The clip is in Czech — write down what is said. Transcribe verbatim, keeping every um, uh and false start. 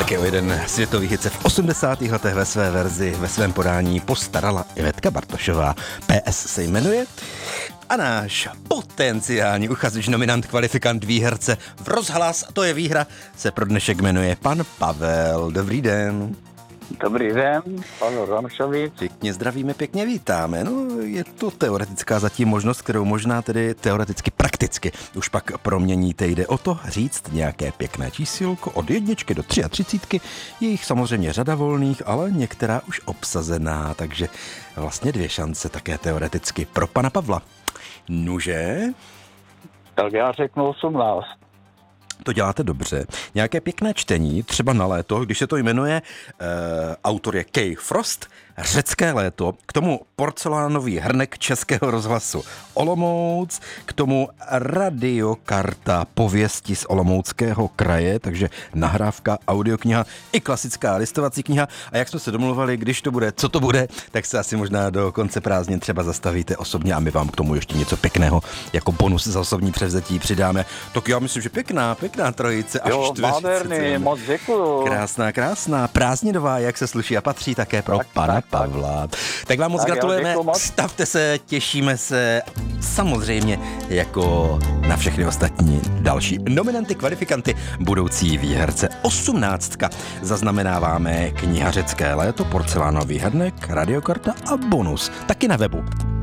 Taky o jeden světový hit se v osmdesátých letech ve své verzi, ve svém podání postarala Ivetka Bartošová. P S se jmenuje. A náš potenciální uchazeč, nominant, kvalifikant, výherce v rozhlas, to je výhra, se pro dnešek jmenuje pan Pavel. Dobrý den. Dobrý den, Pavel Ramšovič. Pěkně zdravíme, pěkně vítáme. No, je to teoretická zatím možnost, kterou možná tedy teoreticky, prakticky už pak proměníte. Jde o to říct nějaké pěkné čísilko od jedničky do třiatřicítky. Je jich samozřejmě řada volných, ale některá už obsazená, takže vlastně dvě šance také teoreticky pro pana Pavla. Nuže? Tak já řeknu osmnáct. To děláte dobře. Nějaké pěkné čtení, třeba na léto, když se to jmenuje, e, autor je Kay Frost, Řecké léto, k tomu porcelánový hrnek Českého rozhlasu Olomouc, k tomu radiokarta pověsti z Olomouckého kraje, takže nahrávka, audiokniha i klasická listovací kniha. A jak jsme se domluvali, když to bude, co to bude, tak se asi možná do konce prázdnin třeba zastavíte osobně a my vám k tomu ještě něco pěkného jako bonus za osobní převzetí přidáme. Tak já myslím, že pěkná, pěkná trojice. Až jo, nádherný, moc děkuju. Krásná, krásná, prázdninová, jak se sluší a patří také pro tak, pana tak, Pavla. Tak vám moc tak gratulujeme, moc. Stavte se, těšíme se samozřejmě jako na všechny ostatní další nominanty, kvalifikanty, budoucí výherce. Osmnáctka zaznamenáváme kniha Řecké léto, porcelánový hrnek, radiokarta a bonus. Taky na webu